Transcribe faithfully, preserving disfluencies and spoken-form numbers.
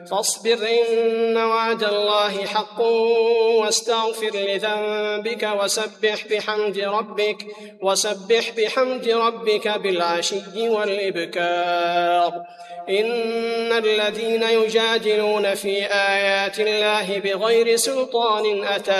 فاصبر إن وعد الله حق واستغفر لذنبك وسبح بحمد ربك وسبح بحمد ربك بالعشي والإبكار. إن الذين يجادلون في آيات الله بغير سلطان أتاهم